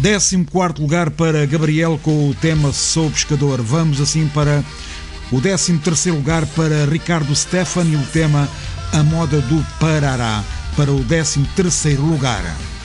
14º lugar para Gabriel com o tema Sou Pescador. Vamos assim para o 13º lugar para Ricardo Stefan e o tema A Moda do Parará. Para o 13º lugar.